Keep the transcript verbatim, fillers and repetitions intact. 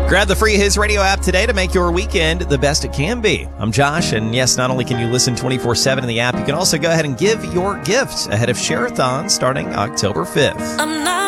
Grab the free His Radio app today to make your weekend the best it can be. I'm Josh, and yes, not only can you listen twenty-four seven in the app, you can also go ahead and give your gifts ahead of Share-a-thon starting October fifth. I'm not